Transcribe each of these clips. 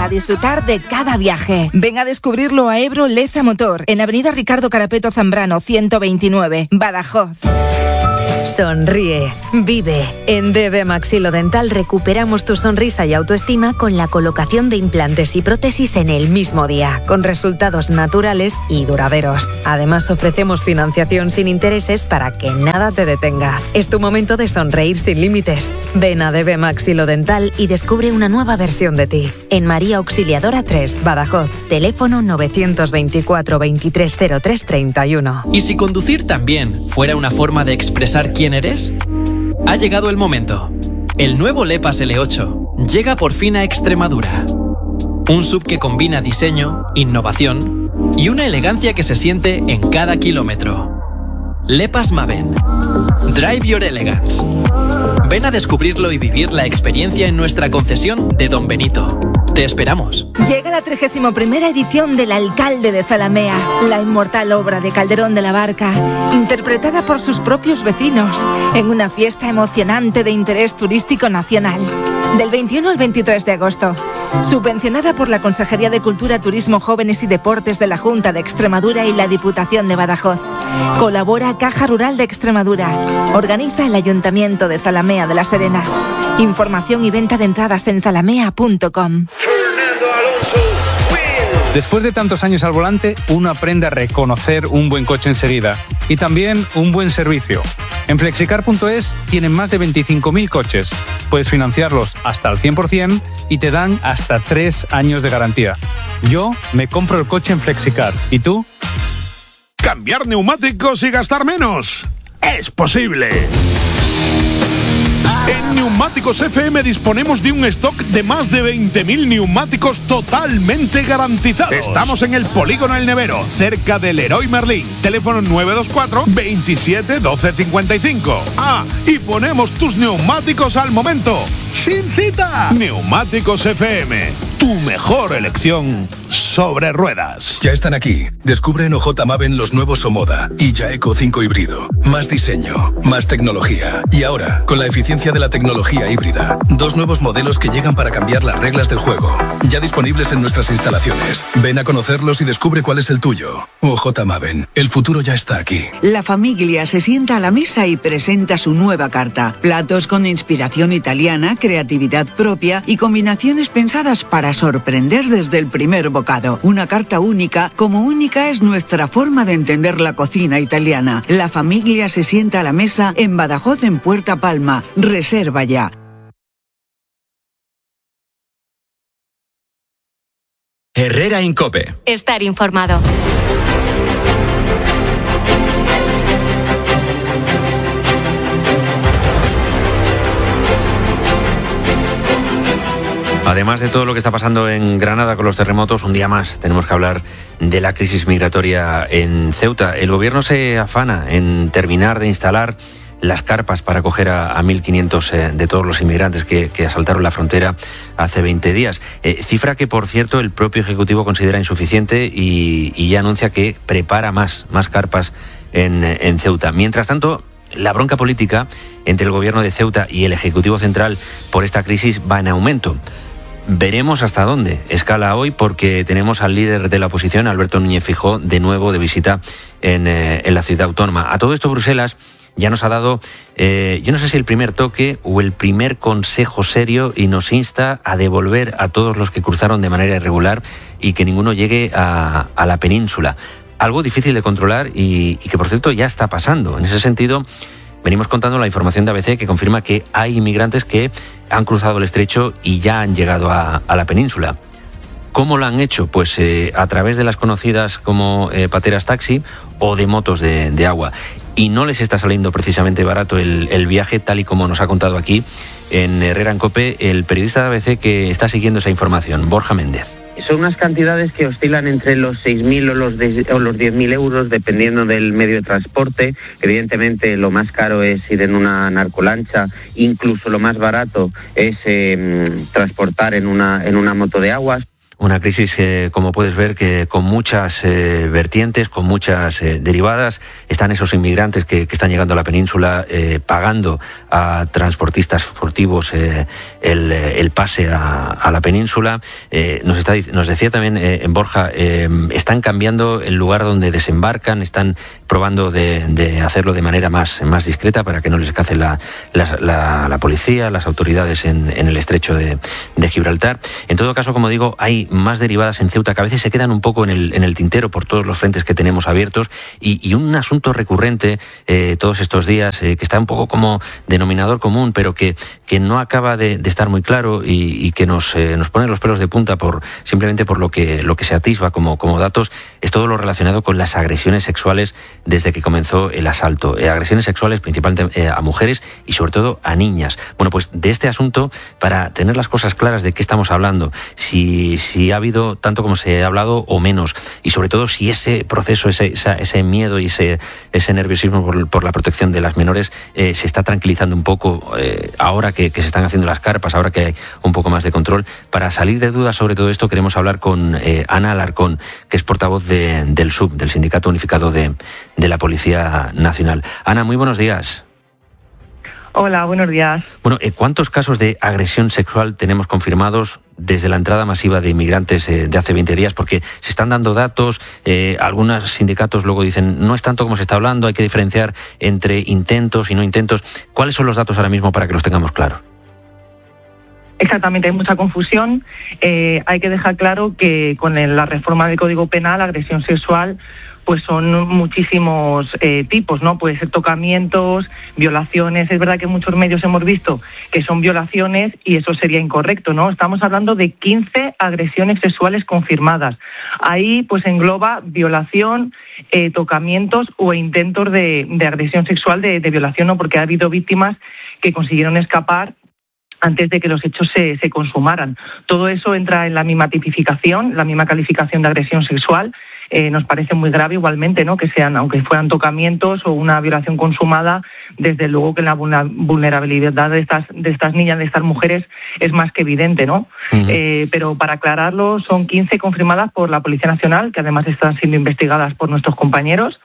para disfrutar de cada viaje. Ven a descubrirlo a Ebro Leza Motor, en Avenida Ricardo Carapeto Zambrano, 129, Badajoz. Sonríe, vive. En DB Maxilodental recuperamos tu sonrisa y autoestima con la colocación de implantes y prótesis en el mismo día, con resultados naturales y duraderos. Además, ofrecemos financiación sin intereses para que nada te detenga. Es tu momento de sonreír sin límites. Ven a DB Maxilodental y descubre una nueva versión de ti. En María Auxiliadora 3, Badajoz. Teléfono 924 2303 31. ¿Y si conducir también fuera una forma de expresar quién eres? Ha llegado el momento. El nuevo Lepas L8 llega por fin a Extremadura. Un SUV que combina diseño, innovación y una elegancia que se siente en cada kilómetro. Lepas Maven. Drive your elegance. Ven a descubrirlo y vivir la experiencia en nuestra concesión de Don Benito. Te esperamos. Llega la 31ª edición del Alcalde de Zalamea, la inmortal obra de Calderón de la Barca, interpretada por sus propios vecinos, en una fiesta emocionante de interés turístico nacional. Del 21 al 23 de agosto. Subvencionada por la Consejería de Cultura, Turismo, Jóvenes y Deportes de la Junta de Extremadura y la Diputación de Badajoz. Colabora Caja Rural de Extremadura. Organiza el Ayuntamiento de Zalamea de la Serena. Información y venta de entradas en zalamea.com. Después de tantos años al volante, uno aprende a reconocer un buen coche enseguida y también un buen servicio. En Flexicar.es tienen más de 25.000 coches. Puedes financiarlos hasta al 100% y te dan hasta 3 años de garantía. Yo me compro el coche en Flexicar. ¿Y tú? Cambiar neumáticos y gastar menos. ¡Es posible! En Neumáticos FM disponemos de un stock de más de 20.000 neumáticos totalmente garantizados. Estamos en el Polígono El Nevero, cerca del Leroy Merlin. Teléfono 924 27 12 55. Y ponemos tus neumáticos al momento, sin cita. Neumáticos FM, tu mejor elección sobre ruedas. Ya están aquí. Descubre en OJ Maven los nuevos Omoda y ya Eco 5 híbrido. Más diseño, más tecnología. Y ahora, con la eficiencia de la tecnología híbrida, 2 nuevos modelos que llegan para cambiar las reglas del juego. Ya disponibles en nuestras instalaciones. Ven a conocerlos y descubre cuál es el tuyo. OJ Maven, el futuro ya está aquí. La familia se sienta a la mesa y presenta su nueva carta. Platos con inspiración italiana, creatividad propia y combinaciones pensadas para sorprender desde el primer bocado. Una carta única, como única es nuestra forma de entender la cocina italiana. La familia se sienta a la mesa en Badajoz, en Puerta Palma. Reserva ya. Herrera Incope. Estar informado. Además de todo lo que está pasando en Granada con los terremotos, un día más tenemos que hablar de la crisis migratoria en Ceuta. El gobierno se afana en terminar de instalar las carpas para acoger a 1.500 de todos los inmigrantes que asaltaron la frontera hace 20 días. Cifra que, por cierto, el propio Ejecutivo considera insuficiente y ya anuncia que prepara más carpas en Ceuta. Mientras tanto, la bronca política entre el gobierno de Ceuta y el Ejecutivo Central por esta crisis va en aumento. Veremos hasta dónde escala hoy, porque tenemos al líder de la oposición, Alberto Núñez Feijóo, de nuevo de visita en la ciudad autónoma. A todo esto, Bruselas ya nos ha dado, yo no sé si el primer toque o el primer consejo serio, y nos insta a devolver a todos los que cruzaron de manera irregular y que ninguno llegue a la península. Algo difícil de controlar y que, por cierto, ya está pasando. En ese sentido, venimos contando la información de ABC que confirma que hay inmigrantes que han cruzado el estrecho y ya han llegado a la península. ¿Cómo lo han hecho? Pues a través de las conocidas como pateras taxi o de motos de agua. Y no les está saliendo precisamente barato el viaje, tal y como nos ha contado aquí en Herrera en COPE el periodista de ABC que está siguiendo esa información, Borja Méndez. Son unas cantidades que oscilan entre los 6.000 o los 10.000 euros, dependiendo del medio de transporte. Evidentemente, lo más caro es ir en una narcolancha, incluso lo más barato es transportar en una moto de aguas. Una crisis que, como puedes ver, que con muchas vertientes, con muchas derivadas. Están esos inmigrantes que están llegando a la península pagando a transportistas furtivos el pase a la península. Nos decía también Borja, están cambiando el lugar donde desembarcan, están probando de hacerlo de manera más discreta para que no les cace la policía, las autoridades en el estrecho de Gibraltar. En todo caso, como digo, hay más derivadas en Ceuta que a veces se quedan un poco en el tintero por todos los frentes que tenemos abiertos, y un asunto recurrente todos estos días que está un poco como denominador común, pero que no acaba de estar muy claro y que nos pone los pelos de punta simplemente por lo que se atisba como datos, es todo lo relacionado con las agresiones sexuales desde que comenzó el asalto. Agresiones sexuales principalmente a mujeres y sobre todo a niñas. Bueno, pues de este asunto, para tener las cosas claras de qué estamos hablando, si ha habido tanto como se ha hablado o menos, y sobre todo si ese proceso, ese miedo y ese nerviosismo por la protección de las menores se está tranquilizando un poco ahora que se están haciendo las carpas, ahora que hay un poco más de control. Para salir de dudas sobre todo esto, queremos hablar con Ana Alarcón, que es portavoz del SUB, del Sindicato Unificado de la Policía Nacional. Ana, muy buenos días. Hola, buenos días. Bueno, ¿cuántos casos de agresión sexual tenemos confirmados desde la entrada masiva de inmigrantes de hace 20 días? Porque se están dando datos, algunos sindicatos luego dicen no es tanto como se está hablando, hay que diferenciar entre intentos y no intentos. ¿Cuáles son los datos ahora mismo para que los tengamos claros? Exactamente, hay mucha confusión. Hay que dejar claro que con la reforma del Código Penal, agresión sexual, pues son muchísimos tipos, ¿no? Puede ser tocamientos, violaciones. Es verdad que en muchos medios hemos visto que son violaciones y eso sería incorrecto, ¿no? Estamos hablando de 15 agresiones sexuales confirmadas. Ahí pues engloba violación, tocamientos o intentos de agresión sexual, de violación, ¿no? Porque ha habido víctimas que consiguieron escapar antes de que los hechos se consumaran. Todo eso entra en la misma tipificación, la misma calificación de agresión sexual. Nos parece muy grave igualmente, ¿no? Que sean, aunque fueran tocamientos o una violación consumada, desde luego que la vulnerabilidad de estas niñas, de estas mujeres, es más que evidente, ¿no? Uh-huh. Pero para aclararlo, son 15 confirmadas por la Policía Nacional, que además están siendo investigadas por nuestros compañeros.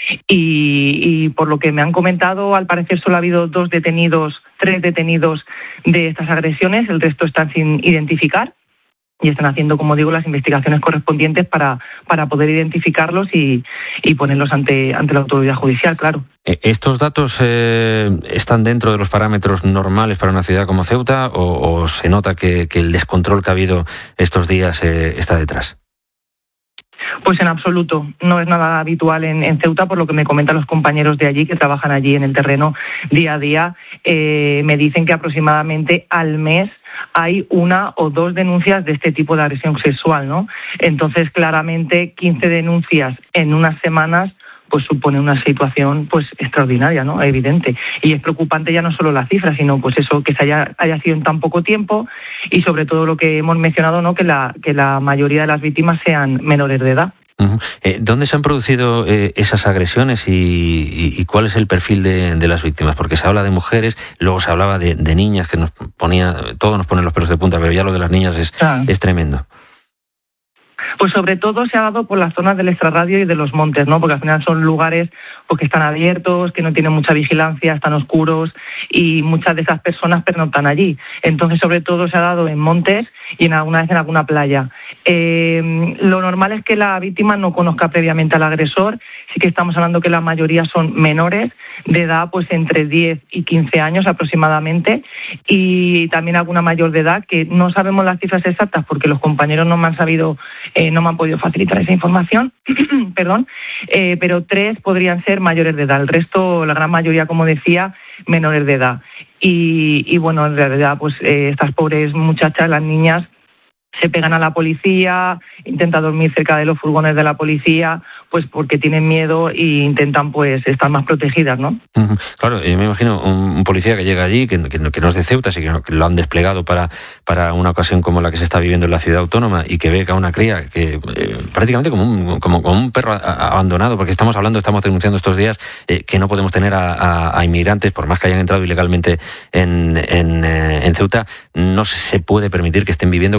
Y por lo que me han comentado, al parecer solo ha habido 3 detenidos de estas agresiones, el resto están sin identificar y están haciendo, como digo, las investigaciones correspondientes para poder identificarlos y ponerlos ante la autoridad judicial, claro. ¿Estos datos están dentro de los parámetros normales para una ciudad como Ceuta o se nota que el descontrol que ha habido estos días está detrás? Pues en absoluto, no es nada habitual en Ceuta, por lo que me comentan los compañeros de allí que trabajan allí en el terreno día a día. Me dicen que aproximadamente al mes hay 1 o 2 denuncias de este tipo de agresión sexual, ¿no? Entonces, claramente, 15 denuncias en unas semanas pues supone una situación pues extraordinaria, ¿no? Evidente. Y es preocupante ya no solo la cifra, sino pues eso, que se haya sido en tan poco tiempo y sobre todo lo que hemos mencionado, ¿no? Que la mayoría de las víctimas sean menores de edad. Uh-huh. ¿Dónde se han producido esas agresiones y cuál es el perfil de las víctimas? Porque se habla de mujeres, luego se hablaba de niñas, que todo nos pone los pelos de punta, pero ya lo de las niñas es tremendo. Pues sobre todo se ha dado por las zonas del extrarradio y de los montes, ¿no? Porque al final son lugares pues, que están abiertos, que no tienen mucha vigilancia, están oscuros y muchas de esas personas pernoctan allí. Entonces, sobre todo se ha dado en montes y alguna vez en alguna playa. Lo normal es que la víctima no conozca previamente al agresor. Sí que estamos hablando que la mayoría son menores de edad, pues entre 10 y 15 años aproximadamente, y también alguna mayor de edad, que no sabemos las cifras exactas porque los compañeros no me han podido facilitar esa información, perdón, pero 3 podrían ser mayores de edad. El resto, la gran mayoría, como decía, menores de edad. Y bueno, en realidad, pues estas pobres muchachas, las niñas, se pegan a la policía, intentan dormir cerca de los furgones de la policía, pues porque tienen miedo e intentan pues estar más protegidas, ¿no? Uh-huh. Claro, yo me imagino un policía que llega allí, que no es de Ceuta, así que lo han desplegado para una ocasión como la que se está viviendo en la ciudad autónoma y que ve a una cría que prácticamente como un perro abandonado, porque estamos denunciando estos días que no podemos tener a inmigrantes, por más que hayan entrado ilegalmente en Ceuta, no se puede permitir que estén viviendo como perros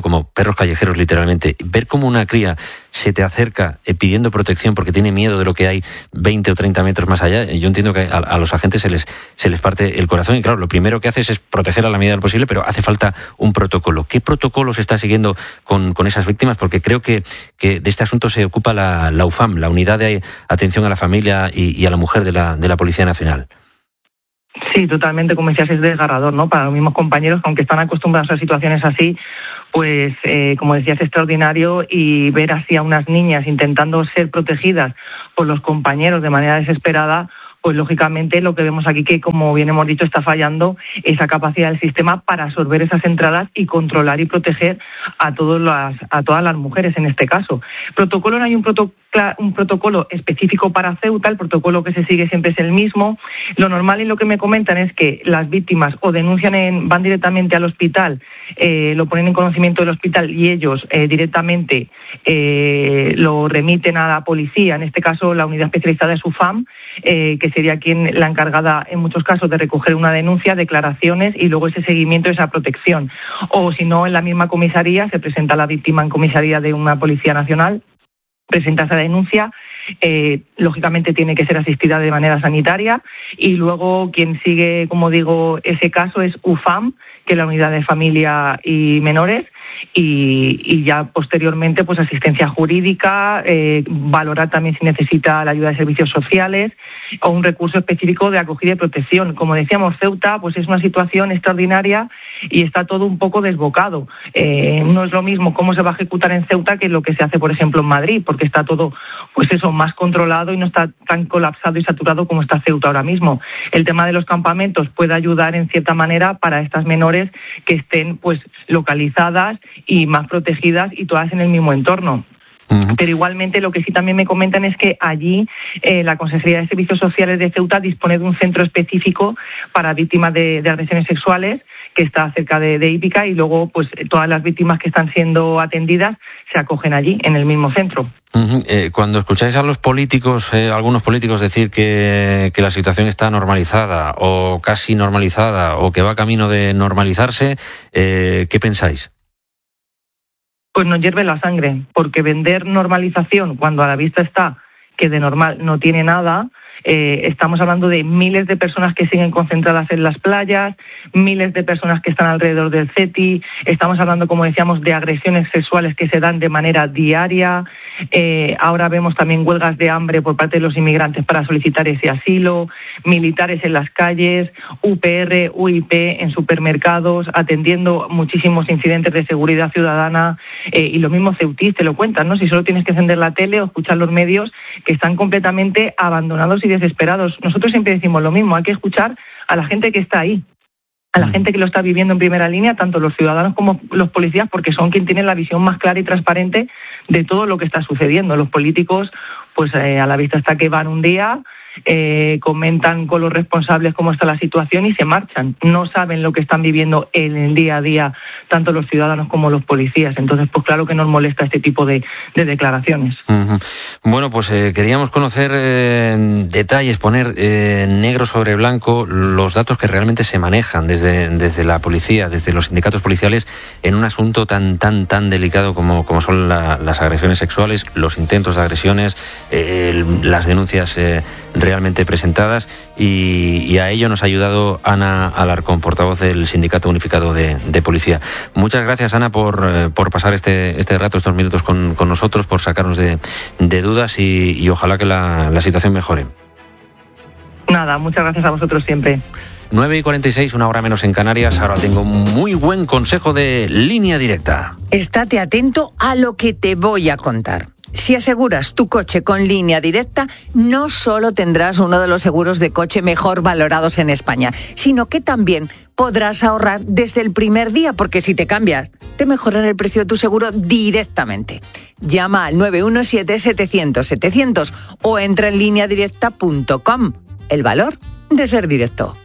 perros callejeros literalmente. Ver cómo una cría se te acerca pidiendo protección porque tiene miedo de lo que hay 20 o 30 metros más allá, yo entiendo que a los agentes se les parte el corazón y claro, lo primero que haces es proteger a la medida de lo posible, pero hace falta un protocolo. ¿Qué protocolo se está siguiendo con esas víctimas? Porque creo que de este asunto se ocupa la UFAM, la Unidad de Atención a la Familia y a la Mujer de la Policía Nacional. Sí, totalmente, como decías, es desgarrador, ¿no? Para los mismos compañeros, aunque están acostumbrados a situaciones así, pues, como decías, es extraordinario y ver así a unas niñas intentando ser protegidas por los compañeros de manera desesperada, pues lógicamente lo que vemos aquí que, como bien hemos dicho, está fallando esa capacidad del sistema para absorber esas entradas y controlar y proteger a todas las mujeres en este caso. Protocolo, no hay un protocolo específico para Ceuta, el protocolo que se sigue siempre es el mismo. Lo normal y lo que me comentan es que las víctimas o denuncian, van directamente al hospital, lo ponen en conocimiento del hospital y ellos directamente lo remiten a la policía, en este caso la unidad especializada es UFAM, que sería la encargada en muchos casos de recoger una denuncia, declaraciones y luego ese seguimiento, esa protección. O si no, en la misma comisaría se presenta la víctima en comisaría de una policía nacional, presenta esa denuncia, lógicamente tiene que ser asistida de manera sanitaria y luego quien sigue, como digo, ese caso es UFAM, que es la Unidad de Familia y Menores, y ya posteriormente pues asistencia jurídica, valorar también si necesita la ayuda de servicios sociales o un recurso específico de acogida y protección. Como decíamos, Ceuta pues es una situación extraordinaria y está todo un poco desbocado. No es lo mismo cómo se va a ejecutar en Ceuta que lo que se hace, por ejemplo, en Madrid, porque está todo pues eso más controlado y no está tan colapsado y saturado como está Ceuta ahora mismo. El tema de los campamentos puede ayudar en cierta manera para estas menores que estén pues localizadas y más protegidas y todas en el mismo entorno. Pero igualmente lo que sí también me comentan es que allí la Consejería de Servicios Sociales de Ceuta dispone de un centro específico para víctimas de agresiones sexuales que está cerca de Hípica y luego pues todas las víctimas que están siendo atendidas se acogen allí en el mismo centro. Cuando escucháis a los políticos, algunos políticos decir que la situación está normalizada o casi normalizada o que va camino de normalizarse, ¿qué pensáis? Pues nos hierve la sangre, porque vender normalización cuando a la vista está que de normal no tiene nada. Estamos hablando de miles de personas que siguen concentradas en las playas, miles de personas que están alrededor del CETI, estamos hablando, como decíamos, de agresiones sexuales que se dan de manera diaria, ahora vemos también huelgas de hambre por parte de los inmigrantes para solicitar ese asilo, militares en las calles, UPR, UIP en supermercados, atendiendo muchísimos incidentes de seguridad ciudadana, y lo mismo ceutís, te lo cuentan, ¿no? Si solo tienes que encender la tele o escuchar los medios que están completamente abandonados y desesperados. Nosotros siempre decimos lo mismo, hay que escuchar a la gente que está ahí, a la gente que lo está viviendo en primera línea, tanto los ciudadanos como los policías, porque son quienes tienen la visión más clara y transparente de todo lo que está sucediendo. Los políticos, pues a la vista está que van un día, comentan con los responsables cómo está la situación y se marchan. No saben lo que están viviendo en el día a día, tanto los ciudadanos como los policías. Entonces, pues claro que nos molesta este tipo de declaraciones. Bueno, pues queríamos conocer detalles, poner negro sobre blanco los datos que realmente se manejan desde la policía, desde los sindicatos policiales, en un asunto tan delicado como son las agresiones sexuales, los intentos de agresiones, las denuncias realmente presentadas, y a ello nos ha ayudado Ana Alarcón, portavoz del Sindicato Unificado de Policía. Muchas gracias, Ana, por pasar este rato, estos minutos con nosotros, por sacarnos de dudas y ojalá que la situación mejore. Nada, muchas gracias a vosotros siempre. 9:46, una hora menos en Canarias. Ahora tengo un muy buen consejo de Línea Directa. Estate atento a lo que te voy a contar. Si aseguras tu coche con Línea Directa, no solo tendrás uno de los seguros de coche mejor valorados en España, sino que también podrás ahorrar desde el primer día, porque si te cambias, te mejoran el precio de tu seguro directamente. Llama al 917-700-700 o entra en lineadirecta.com. El valor de ser directo.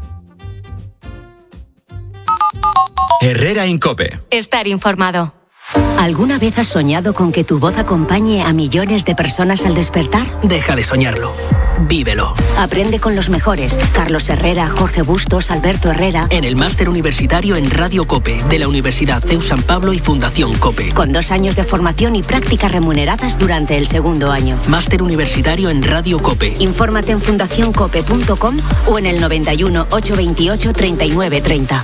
Herrera en COPE. Estar informado. ¿Alguna vez has soñado con que tu voz acompañe a millones de personas al despertar? Deja de soñarlo. Vívelo. Aprende con los mejores. Carlos Herrera, Jorge Bustos, Alberto Herrera. En el Máster Universitario en Radio COPE, de la Universidad CEU San Pablo y Fundación COPE. Con 2 años de formación y prácticas remuneradas durante el segundo año. Máster Universitario en Radio COPE. Infórmate en fundacioncope.com o en el 91 828 3930.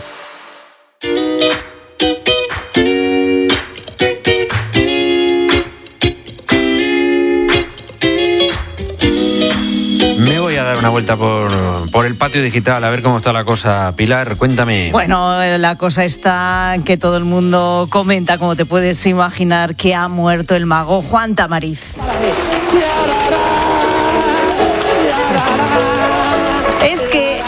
Me voy a dar una vuelta por el patio digital, a ver cómo está la cosa. Pilar, cuéntame. Bueno, la cosa está que todo el mundo comenta, como te puedes imaginar, que ha muerto el mago Juan Tamariz. Es que